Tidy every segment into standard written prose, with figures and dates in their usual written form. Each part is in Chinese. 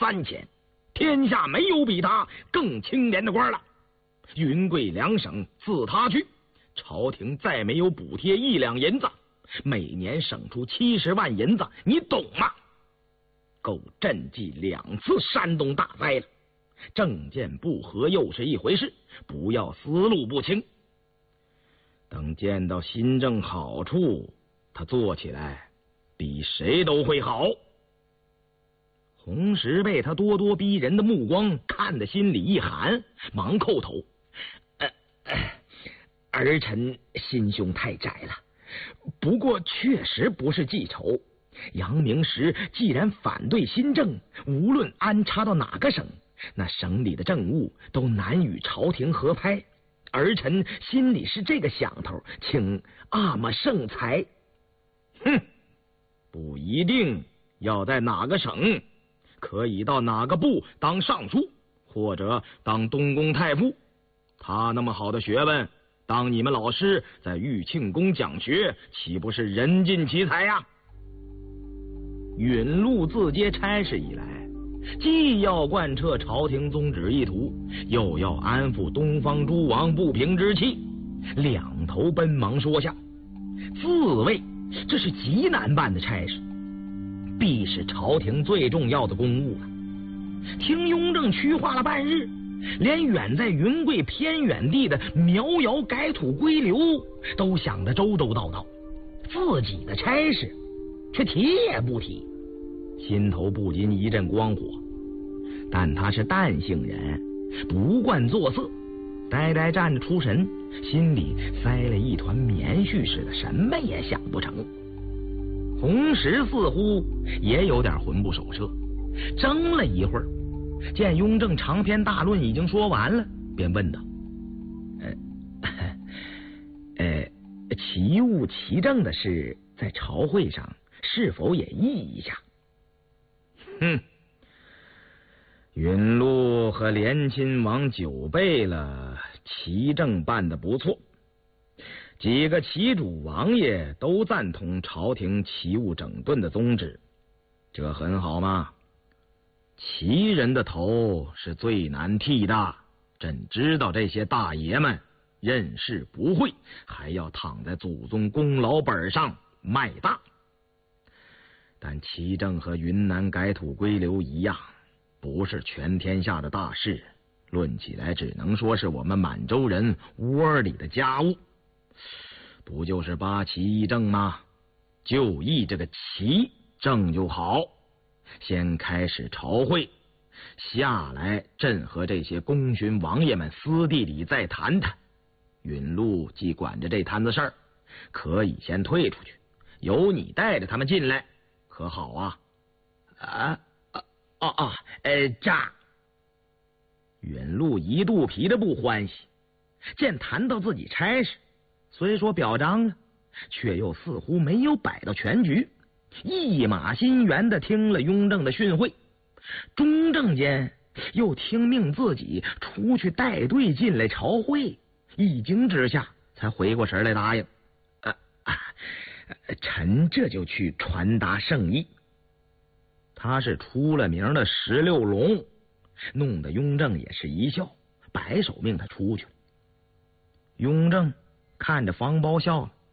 3000，天下没有比他更清廉的官了。云贵两省自他去，朝廷再没有补贴1两银子，每年省出70万银子，你懂吗？够赈济2次山东大灾了。政见不合又是一回事，不要思路不清。等见到新政好处，他做起来比谁都会好。红石被他咄咄逼人的目光看得心里一寒，忙叩头：儿臣心胸太窄了，不过确实不是记仇。杨明时既然反对新政，无论安插到哪个省，那省里的政务都难与朝廷合拍。儿臣心里是这个想头，请阿玛圣裁。哼，不一定要在哪个省，可以到哪个部当尚书，或者当东宫太傅。他那么好的学问，当你们老师在玉庆宫讲学，岂不是人尽其才呀？允禄自接差事以来，既要贯彻朝廷宗旨意图，又要安抚东方诸王不平之气，两头奔忙说下，自谓这是极难办的差事，必是朝廷最重要的公务了。听雍正区划了半日，连远在云贵偏远地的苗瑶改土归流都想得周周到道，自己的差事却提也不提，心头不禁一阵光火。但他是淡性人，不惯作色，呆呆站着出神，心里塞了一团棉絮似的，什么也想不成。红石似乎也有点魂不守舍，怔了一会儿，见雍正长篇大论已经说完了，便问道：奇物奇政的事，在朝会上是否也议一下？允禄和联亲王久备了，齐政办得不错，几个齐主王爷都赞同朝廷齐务整顿的宗旨，这很好嘛。齐人的头是最难剃的，朕知道这些大爷们任事不会，还要躺在祖宗功劳本上卖大。但齐政和云南改土归流一样，不是全天下的大事，论起来只能说是我们满洲人窝里的家务。不就是八旗议政吗？就议这个旗政就好。先开始朝会，下来朕和这些功勋王爷们私地里再谈谈。允禄既管着这摊子事儿，可以先退出去，由你带着他们进来，可好啊？炸！允禄一肚皮的不欢喜，见谈到自己差事，虽说表彰了，却又似乎没有摆到全局，一马心猿的听了雍正的训诲，中正间又听命自己出去带队进来朝会，一惊之下才回过神来答应：臣这就去传达圣意。他是出了名的16龙，弄得雍正也是一笑，摆手命他出去。雍正看着方苞笑了：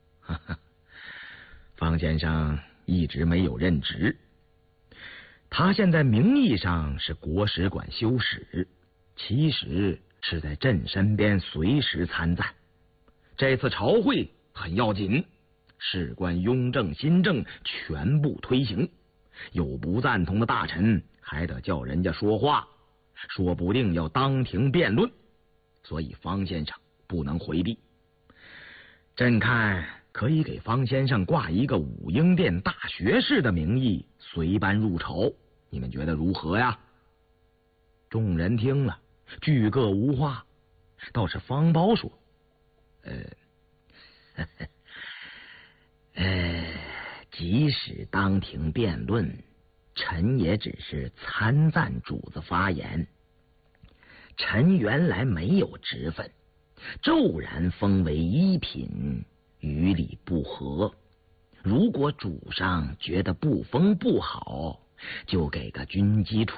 方先生一直没有任职，他现在名义上是国史馆修史，其实是在朕身边随时参赞。这次朝会很要紧，事关雍正新政全部推行，有不赞同的大臣还得叫人家说话，说不定要当庭辩论，所以方先生不能回避。朕看可以给方先生挂一个武英殿大学士的名义，随班入朝，你们觉得如何呀？众人听了，俱各无话，倒是方苞说：即使当庭辩论，臣也只是参赞主子发言，臣原来没有职分，骤然封为一品，与理不合。如果主上觉得不封不好，就给个军机处